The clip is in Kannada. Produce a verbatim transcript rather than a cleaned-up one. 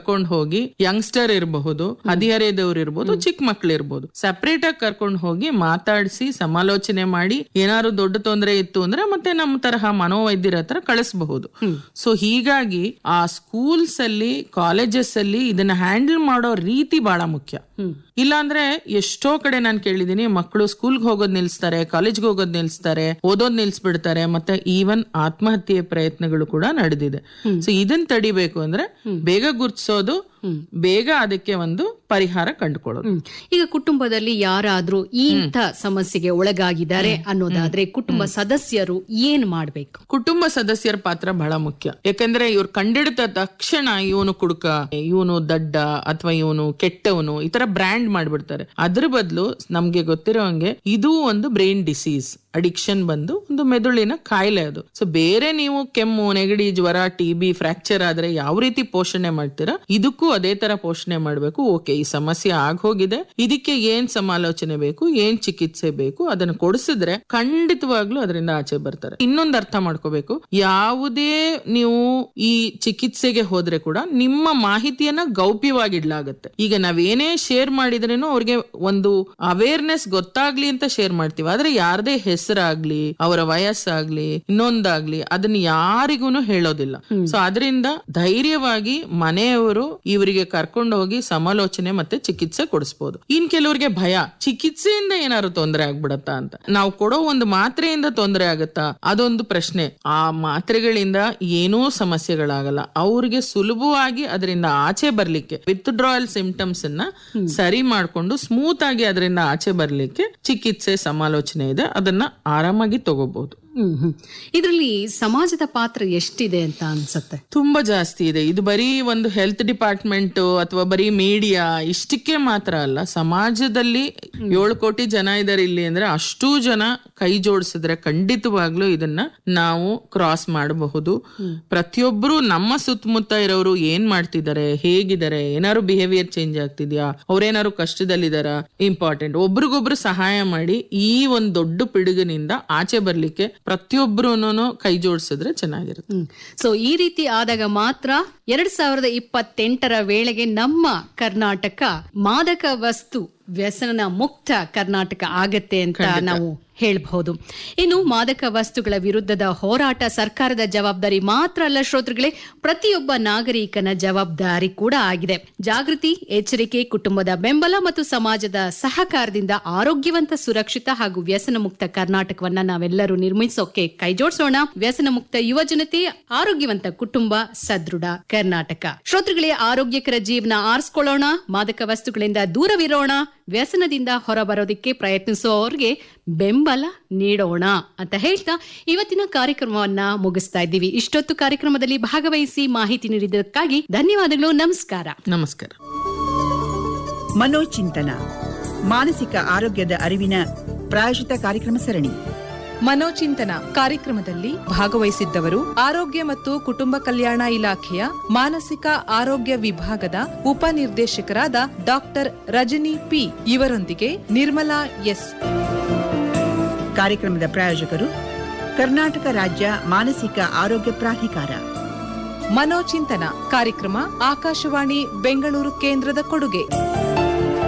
ಕರ್ಕೊಂಡು ಹೋಗಿ ಯಂಗ್ಸ್ಟರ್ ಇರಬಹುದು, ಹದಿಹರೆಯದವ್ರು ಇರ್ಬೋದು, ಚಿಕ್ಕ ಮಕ್ಳು ಇರ್ಬೋದು, ಸಪರೇಟ್ ಆಗಿ ಕರ್ಕೊಂಡು ಹೋಗಿ ಮಾತಾಡಿಸಿ ಸಮಾಲೋಚನೆ ಮಾಡಿ ಏನಾದ್ರು ದೊಡ್ಡ ತೊಂದರೆ ಇತ್ತು ಅಂದ್ರೆ ಮತ್ತೆ ನಮ್ಮ ತರಹ ಮನೋವೈದ್ಯರ ಹತ್ರ ಕಳಿಸಬಹುದು. ಸೊ ಹೀಗಾಗಿ ಆ ಸ್ಕೂಲ್ಸ್ ಅಲ್ಲಿ, ಕಾಲೇಜಸ್ ಅಲ್ಲಿ ಇದನ್ನ ಹ್ಯಾಂಡಲ್ ಮಾಡೋ ರೀತಿ ಬಹಳ ಮುಖ್ಯ. ಇಲ್ಲಾಂದ್ರೆ ಎಷ್ಟೋ ಕಡೆ ನಾನು ಕೇಳಿದೀನಿ, ಮಕ್ಕಳು ಸ್ಕೂಲ್ಗೆ ಹೋಗೋದ್ ನಿಲ್ಸ್ತಾರೆ, ಕಾಲೇಜ್ಗೆ ಹೋಗೋದ್ ನಿಲ್ಸ್ತಾರೆ, ಓದೋದ್ ನಿಲ್ಸ್ಬಿಡ್ತಾರೆ, ಮತ್ತೆ ಈವನ್ ಆತ್ಮಹತ್ಯೆ ಪ್ರಯತ್ನಗಳು ಕೂಡ ನಡೆದಿದೆ. ಸೊ ಇದನ್ನ ತಡಿಬೇಕು ಅಂದ್ರೆ ಬೇಗ ಗುರ್ತಿಸೋದು, ಬೇಗ ಅದಕ್ಕೆ ಒಂದು ಪರಿಹಾರ ಕಂಡುಕೊಳ್ಳೋದು. ಈಗ ಕುಟುಂಬದಲ್ಲಿ ಯಾರಾದ್ರೂ ಇಂಥ ಸಮಸ್ಯೆಗೆ ಒಳಗಾಗಿದ್ದಾರೆ ಅನ್ನೋದಾದ್ರೆ ಕುಟುಂಬ ಸದಸ್ಯರು ಏನ್ ಮಾಡ್ಬೇಕು? ಕುಟುಂಬ ಸದಸ್ಯರ ಪಾತ್ರ ಬಹಳ ಮುಖ್ಯ. ಯಾಕಂದ್ರೆ ಇವ್ರು ಕಂಡಿಡಿದ ತಕ್ಷಣ ಇವನು ಕುಡುಕ, ಇವನು ದಡ್ಡ ಅಥವಾ ಇವನು ಕೆಟ್ಟವನು ಈ ತರ ಬ್ರ್ಯಾಂಡ್ ಮಾಡ್ಬಿಡ್ತಾರೆ. ಅದ್ರ ಬದಲು ನಮ್ಗೆ ಗೊತ್ತಿರೋ ಹಂಗೆ ಇದು ಒಂದು ಬ್ರೈನ್ ಡಿಸೀಸ್, ಅಡಿಕ್ಷನ್ ಬಂದು ಒಂದು ಮೆದುಳಿನ ಕಾಯಿಲೆ ಅದು. ಸೊ ಬೇರೆ ನೀವು ಕೆಮ್ಮು, ನೆಗಡಿ, ಜ್ವರ, ಟಿ ಬಿ, ಫ್ರಾಕ್ಚರ್ ಆದ್ರೆ ಯಾವ ರೀತಿ ಪೋಷಣೆ ಮಾಡ್ತೀರಾ, ಇದಕ್ಕೂ ಅದೇ ತರ ಪೋಷಣೆ ಮಾಡ್ಬೇಕು. ಓಕೆ, ಈ ಸಮಸ್ಯೆ ಆಗೋಗಿದೆ, ಇದಕ್ಕೆ ಏನ್ ಸಮಾಲೋಚನೆ ಬೇಕು, ಏನ್ ಚಿಕಿತ್ಸೆ ಬೇಕು, ಅದನ್ನ ಕೊಡಿಸಿದ್ರೆ ಖಂಡಿತವಾಗ್ಲೂ ಅದರಿಂದ ಆಚೆ ಬರ್ತಾರೆ. ಇನ್ನೊಂದು ಅರ್ಥ ಮಾಡ್ಕೋಬೇಕು, ಯಾವುದೇ ನೀವು ಈ ಚಿಕಿತ್ಸೆಗೆ ಹೋದ್ರೆ ಕೂಡ ನಿಮ್ಮ ಮಾಹಿತಿಯನ್ನ ಗೌಪ್ಯವಾಗಿಡ್ಲಾಗತ್ತೆ. ಈಗ ನಾವೇನೇ ಶೇರ್ ಮಾಡಿದ್ರೇನು ಅವ್ರಿಗೆ ಒಂದು ಅವೇರ್ನೆಸ್ ಗೊತ್ತಾಗ್ಲಿ ಅಂತ ಶೇರ್ ಮಾಡ್ತೀವಿ, ಆದ್ರೆ ಯಾರದೇ ಹೆಸರಾಗ್ಲಿ, ಅವರ ವಯಸ್ಸಾಗ್ಲಿ, ಇನ್ನೊಂದಾಗ್ಲಿ ಅದನ್ನ ಯಾರಿಗೂ ಹೇಳೋದಿಲ್ಲ. ಸೊ ಅದರಿಂದ ಧೈರ್ಯವಾಗಿ ಮನೆಯವರು ಇವರಿಗೆ ಕರ್ಕೊಂಡು ಹೋಗಿ ಸಮಾಲೋಚನೆ ಮತ್ತೆ ಚಿಕಿತ್ಸೆ ಕೊಡಿಸಬಹುದು. ಇನ್ ಕೆಲವರಿಗೆ ಭಯ, ಚಿಕಿತ್ಸೆಯಿಂದ ಏನಾದ್ರು ತೊಂದರೆ ಆಗ್ಬಿಡತ್ತಾ ಅಂತ. ನಾವು ಕೊಡೋ ಒಂದು ಮಾತ್ರೆಯಿಂದ ತೊಂದರೆ ಆಗತ್ತಾ, ಅದೊಂದು ಪ್ರಶ್ನೆ. ಆ ಮಾತ್ರೆಗಳಿಂದ ಏನೂ ಸಮಸ್ಯೆಗಳಾಗಲ್ಲ. ಅವ್ರಿಗೆ ಸುಲಭವಾಗಿ ಅದರಿಂದ ಆಚೆ ಬರ್ಲಿಕ್ಕೆ, ವಿತ್ಡ್ರಾಯಲ್ ಸಿಂಪ್ಟಮ್ಸ್ ಅನ್ನ ಸರಿ ಮಾಡ್ಕೊಂಡು ಸ್ಮೂತ್ ಆಗಿ ಅದರಿಂದ ಆಚೆ ಬರ್ಲಿಕ್ಕೆ ಚಿಕಿತ್ಸೆ, ಸಮಾಲೋಚನೆ ಇದೆ, ಅದನ್ನ ಆರಾಮಾಗಿ ತಗೋಬಹುದು. ಹ್ಮ್ ಹ್ಮ್ ಇದರಲ್ಲಿ ಸಮಾಜದ ಪಾತ್ರ ಎಷ್ಟಿದೆ ಅಂತ ಅನ್ಸುತ್ತೆ? ತುಂಬಾ ಜಾಸ್ತಿ ಇದೆ. ಇದು ಬರೀ ಒಂದು ಹೆಲ್ತ್ ಡಿಪಾರ್ಟ್ಮೆಂಟ್ ಅಥವಾ ಬರೀ ಮೀಡಿಯಾ ಇಷ್ಟಕ್ಕೆ ಮಾತ್ರ ಅಲ್ಲ. ಸಮಾಜದಲ್ಲಿ ಏಳು ಕೋಟಿ ಜನ ಇದಾರೆ ಇಲ್ಲಿ ಅಂದ್ರೆ ಅಷ್ಟೂ ಜನ ಕೈ ಜೋಡಿಸಿದ್ರೆ ಖಂಡಿತವಾಗ್ಲೂ ಇದನ್ನ ನಾವು ಕ್ರಾಸ್ ಮಾಡಬಹುದು. ಪ್ರತಿಯೊಬ್ರು ನಮ್ಮ ಸುತ್ತಮುತ್ತ ಇರೋರು ಏನ್ ಮಾಡ್ತಿದ್ದಾರೆ, ಹೇಗಿದ್ದಾರೆ, ಏನಾದ್ರು ಬಿಹೇವಿಯರ್ ಚೇಂಜ್ ಆಗ್ತಿದ್ಯಾ, ಅವ್ರೇನಾದ್ರು ಕಷ್ಟದಲ್ಲಿದಾರ, ಇಂಪಾರ್ಟೆಂಟ್. ಒಬ್ರಿಗೊಬ್ರು ಸಹಾಯ ಮಾಡಿ ಈ ಒಂದು ದೊಡ್ಡ ಪಿಡುಗಿನಿಂದ ಆಚೆ ಬರ್ಲಿಕ್ಕೆ ಪ್ರತಿಯೊಬ್ರು ಕೈ ಜೋಡಿಸಿದ್ರೆ ಚೆನ್ನಾಗಿರುತ್ತೆ. ಸೊ ಈ ರೀತಿ ಆದಾಗ ಮಾತ್ರ ಎರಡ್ ಸಾವಿರದ ಇಪ್ಪತ್ತೆಂಟರ ವೇಳೆಗೆ ನಮ್ಮ ಕರ್ನಾಟಕ ಮಾದಕ ವಸ್ತು ವ್ಯಸನ ಮುಕ್ತ ಕರ್ನಾಟಕ ಆಗತ್ತೆ ಅಂತ ನಾವು ಹೇಳಬಹುದು. ಇನ್ನು ಮಾದಕ ವಸ್ತುಗಳ ವಿರುದ್ಧದ ಹೋರಾಟ ಸರ್ಕಾರದ ಜವಾಬ್ದಾರಿ ಮಾತ್ರ ಅಲ್ಲ ಶ್ರೋತೃಗಳೇ, ಪ್ರತಿಯೊಬ್ಬ ನಾಗರಿಕನ ಜವಾಬ್ದಾರಿ ಕೂಡ ಆಗಿದೆ. ಜಾಗೃತಿ, ಎಚ್ಚರಿಕೆ, ಕುಟುಂಬದ ಬೆಂಬಲ ಮತ್ತು ಸಮಾಜದ ಸಹಕಾರದಿಂದ ಆರೋಗ್ಯವಂತ, ಸುರಕ್ಷಿತ ಹಾಗೂ ವ್ಯಸನ ಮುಕ್ತ ಕರ್ನಾಟಕವನ್ನ ನಾವೆಲ್ಲರೂ ನಿರ್ಮಿಸೋಕೆ ಕೈಜೋಡಿಸೋಣ. ವ್ಯಸನ ಮುಕ್ತ ಯುವ ಜನತೆ, ಆರೋಗ್ಯವಂತ ಕುಟುಂಬ, ಸದೃಢ ಕರ್ನಾಟಕ. ಶ್ರೋತೃಗಳೇ, ಆರೋಗ್ಯಕರ ಜೀವನ ಆರಿಸಿಕೊಳ್ಳೋಣ, ಮಾದಕ ವಸ್ತುಗಳಿಂದ ದೂರವಿರೋಣ, ವ್ಯಸನದಿಂದ ಹೊರಬರೋದಕ್ಕೆ ಪ್ರಯತ್ನಿಸೋರ್ಗೆ ಬೆಂಬಲ ನೀಡೋಣ ಅಂತ ಹೇಳ್ತಾ ಇವತ್ತಿನ ಕಾರ್ಯಕ್ರಮವನ್ನ ಮುಗಿಸ್ತಾ ಇದ್ದೀವಿ. ಇಷ್ಟೊತ್ತು ಕಾರ್ಯಕ್ರಮದಲ್ಲಿ ಭಾಗವಹಿಸಿ ಮಾಹಿತಿ ನೀಡಿದ್ದಕ್ಕಾಗಿ ಧನ್ಯವಾದಗಳು. ನಮಸ್ಕಾರ. ನಮಸ್ಕಾರ. ಮನೋಚಿಂತನ, ಮಾನಸಿಕ ಆರೋಗ್ಯದ ಅರಿವಿನ ಪ್ರಾಯೋಜಿತ ಕಾರ್ಯಕ್ರಮ ಸರಣಿ. ಮನೋಚಿಂತನ ಕಾರ್ಯಕ್ರಮದಲ್ಲಿ ಭಾಗವಹಿಸಿದ್ದವರು ಆರೋಗ್ಯ ಮತ್ತು ಕುಟುಂಬ ಕಲ್ಯಾಣ ಇಲಾಖೆಯ ಮಾನಸಿಕ ಆರೋಗ್ಯ ವಿಭಾಗದ ಉಪನಿರ್ದೇಶಕರಾದ ಡಾಕ್ಟರ್ ರಜನಿ ಪಿ. ಇವರೊಂದಿಗೆ ನಿರ್ಮಲಾ ಎಸ್. ಕಾರ್ಯಕ್ರಮದ ಪ್ರಾಯೋಜಕರು ಕರ್ನಾಟಕ ರಾಜ್ಯ ಮಾನಸಿಕ ಆರೋಗ್ಯ ಪ್ರಾಧಿಕಾರ. ಮನೋಚಿಂತನ ಕಾರ್ಯಕ್ರಮ ಆಕಾಶವಾಣಿ ಬೆಂಗಳೂರು ಕೇಂದ್ರದ ಕೊಡುಗೆ.